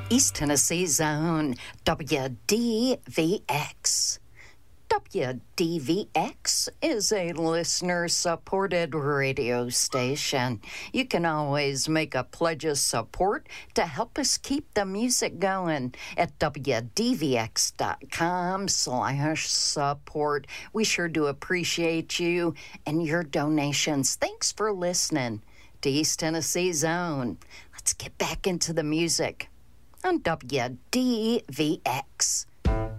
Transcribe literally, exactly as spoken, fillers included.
East Tennessee's own W D V X. W D V X is a listener-supported radio station. You can always make a pledge of support to help us keep the music going at W D V X dot com slash support. We sure do appreciate you and your donations. Thanks for listening to East Tennessee's own. Let's get back into the music on W D V X.